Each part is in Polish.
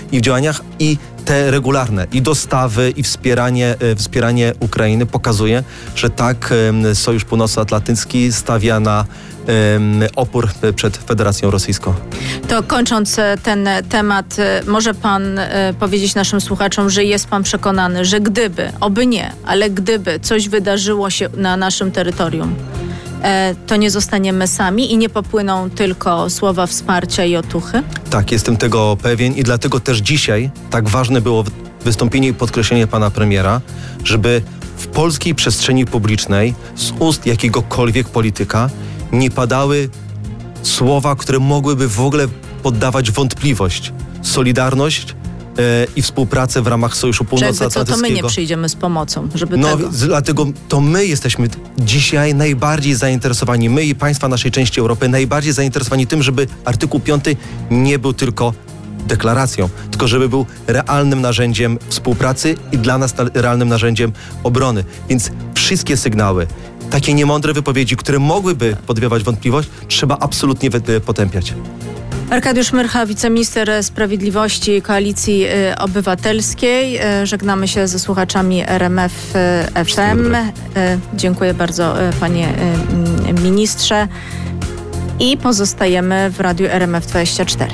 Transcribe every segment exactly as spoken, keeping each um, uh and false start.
i w działaniach, i te regularne, i dostawy, i wspieranie, wspieranie Ukrainy pokazuje, że tak Sojusz Północnoatlantycki stawia na opór przed Federacją Rosyjską. To kończąc ten temat, może pan powiedzieć naszym słuchaczom, że jest pan przekonany, że gdyby, oby nie, ale gdyby coś wydarzyło się na naszym terytorium, to nie zostaniemy sami i nie popłyną tylko słowa wsparcia i otuchy? Tak, jestem tego pewien i dlatego też dzisiaj tak ważne było wystąpienie i podkreślenie pana premiera, żeby w polskiej przestrzeni publicznej z ust jakiegokolwiek polityka nie padały słowa, które mogłyby w ogóle poddawać wątpliwość solidarność e, i współpracę w ramach Sojuszu Północnoatlantyckiego. Co, to my nie przyjdziemy z pomocą, żeby no, tego... Z, dlatego to my jesteśmy dzisiaj najbardziej zainteresowani, my i państwa naszej części Europy, najbardziej zainteresowani tym, żeby artykuł piąty nie był tylko deklaracją, tylko żeby był realnym narzędziem współpracy i dla nas realnym narzędziem obrony. Więc wszystkie sygnały, takie niemądre wypowiedzi, które mogłyby podwiewać wątpliwość, trzeba absolutnie potępiać. Arkadiusz Myrcha, wiceminister sprawiedliwości Koalicji Obywatelskiej. Żegnamy się ze słuchaczami R M F F M. Dziękuję bardzo, panie ministrze. I pozostajemy w radiu R M F dwadzieścia cztery.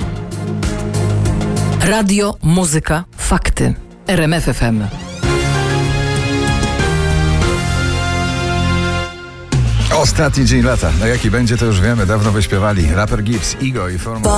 Radio, muzyka, fakty. R M F F M. Ostatni dzień lata. No jaki będzie, to już wiemy. Dawno wyśpiewali. Raper Gibbs, Ego i Forma.